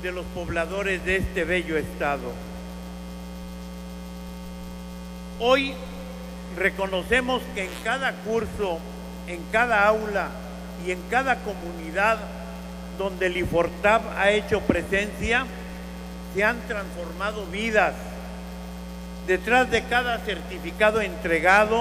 de los pobladores de este bello estado. Hoy reconocemos que en cada curso, en cada aula y en cada comunidad donde el IFORTAP ha hecho presencia, se han transformado vidas. Detrás de cada certificado entregado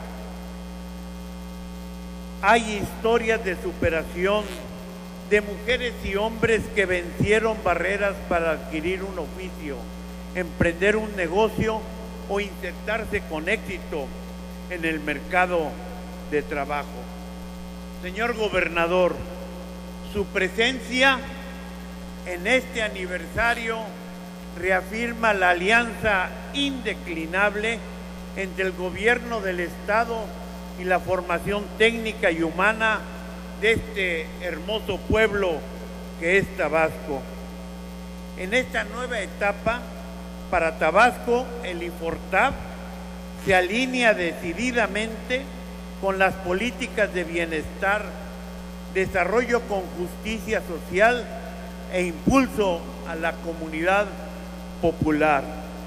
hay historias de superación de mujeres y hombres que vencieron barreras para adquirir un oficio, emprender un negocio o insertarse con éxito en el mercado de trabajo. Señor gobernador, su presencia en este aniversario reafirma la alianza indeclinable entre el gobierno del Estado y la formación técnica y humana de este hermoso pueblo que es Tabasco. En esta nueva etapa, para Tabasco, el IFORTAP se alinea decididamente con las políticas de bienestar, desarrollo con justicia social e impulso a la comunidad popular.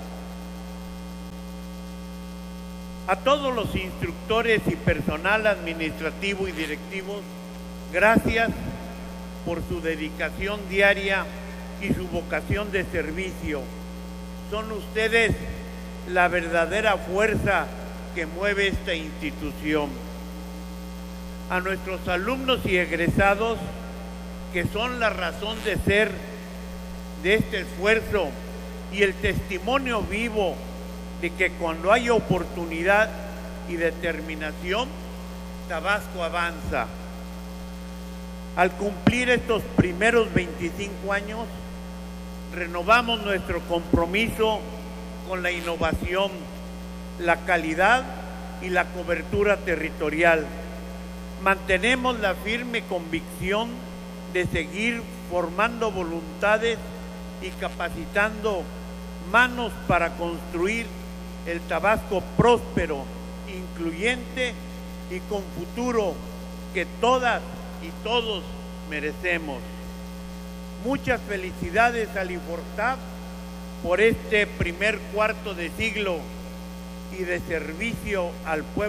A todos los instructores y personal administrativo y directivos, gracias por su dedicación diaria y su vocación de servicio. Son ustedes la verdadera fuerza que mueve esta institución. A nuestros alumnos y egresados, que son la razón de ser de este esfuerzo y el testimonio vivo de que cuando hay oportunidad y determinación, Tabasco avanza. Al cumplir estos primeros 25 años, renovamos nuestro compromiso con la innovación, la calidad y la cobertura territorial. Mantenemos la firme convicción de seguir formando voluntades y capacitando manos para construir el Tabasco próspero, incluyente y con futuro que todas y todos merecemos. Muchas felicidades al IFORTAP por este primer cuarto de siglo y de servicio al pueblo.